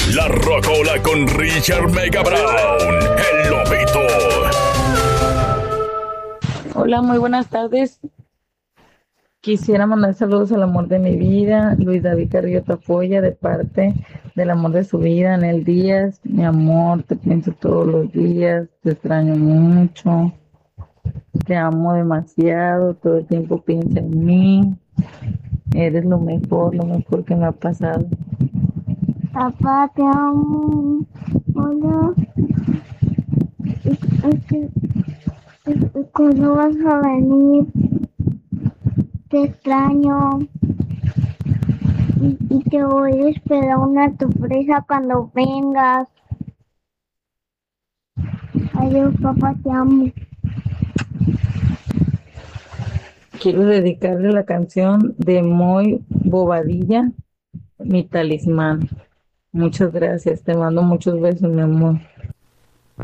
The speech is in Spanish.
La Rocola con Richard Mega Brown, el Lobito. Hola, muy buenas tardes. Quisiera mandar saludos al amor de mi vida, Luis David Carrillo Tafoya, de parte del amor de su vida, Anel Díaz. Mi amor, te pienso todos los días, te extraño mucho, te amo demasiado, todo el tiempo piensa en mí. Eres lo mejor que me ha pasado. Papá, te amo. Hola. ¿Cuándo vas a venir? Te extraño. Y te voy a esperar una sorpresa cuando vengas. Adiós, papá, te amo. Quiero dedicarle la canción de Moy Bobadilla, Mi Talismán. Muchas gracias, te mando muchos besos, mi amor.